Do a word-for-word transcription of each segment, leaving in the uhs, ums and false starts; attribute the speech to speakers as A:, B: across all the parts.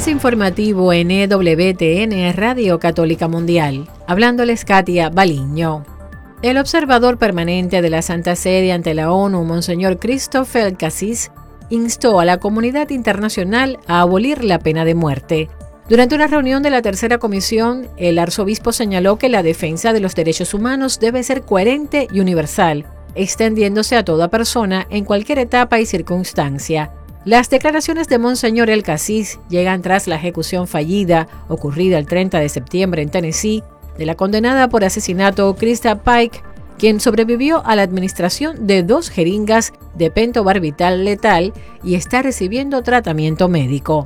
A: Avance informativo en E W T N Radio Católica Mundial. Hablándoles Katia Baliño. El observador permanente de la Santa Sede ante la ONU, Monseñor Christophe Cassis, instó a la comunidad internacional a abolir la pena de muerte. Durante una reunión de la tercera comisión, el arzobispo señaló que la defensa de los derechos humanos debe ser coherente y universal, extendiéndose a toda persona en cualquier etapa y circunstancia. Las declaraciones de Monseñor El Cassis llegan tras la ejecución fallida, ocurrida el treinta de septiembre en Tennessee, de la condenada por asesinato Krista Pike, quien sobrevivió a la administración de dos jeringas de pentobarbital letal y está recibiendo tratamiento médico.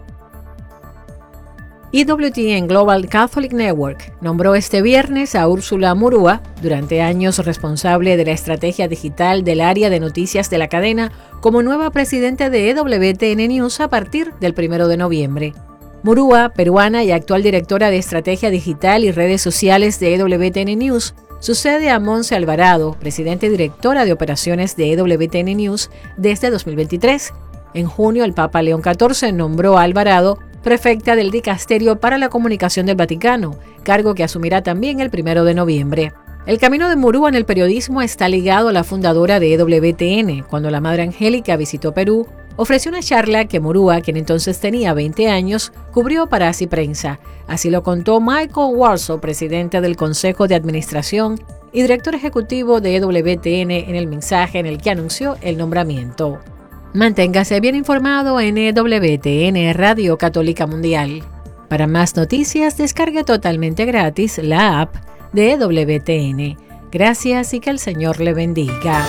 A: E W T N Global Catholic Network nombró este viernes a Úrsula Murúa, durante años responsable de la estrategia digital del área de noticias de la cadena, como nueva presidenta de E W T N News a partir del primero de noviembre. Murúa, peruana y actual directora de estrategia digital y redes sociales de E W T N News, sucede a Monse Alvarado, presidenta y directora de operaciones de E W T N News desde dos mil veintitrés. En junio, el Papa León catorce nombró a Alvarado prefecta del Dicasterio para la Comunicación del Vaticano, cargo que asumirá también el primero de noviembre. El camino de Murúa en el periodismo está ligado a la fundadora de E W T N. Cuando la Madre Angélica visitó Perú, ofreció una charla que Murúa, quien entonces tenía veinte años, cubrió para Así Prensa. Así lo contó Michael Warsaw, presidente del Consejo de Administración y director ejecutivo de E W T N, en el mensaje en el que anunció el nombramiento. Manténgase bien informado en E W T N Radio Católica Mundial. Para más noticias, descargue totalmente gratis la app de E W T N. Gracias y que el Señor le bendiga.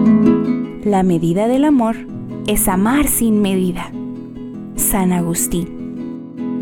B: La medida del amor es amar sin medida. San Agustín.